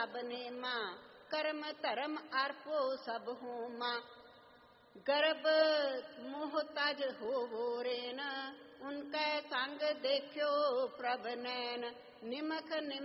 ਸਭ ਨੇਮਾ, ਕਰਮ ਧਰਮ ਅਰਪੋ ਸਭ ਹੋਮਾ। ਗਰਭ ਮੋਹ ਤਜ ਹੋਵੋ ਰੇਨ, ਉਨਕੈ ਸੰਗ ਦੇਖਿਓ ਪ੍ਰਭ ਨੈਨ। ਨਿਮਖ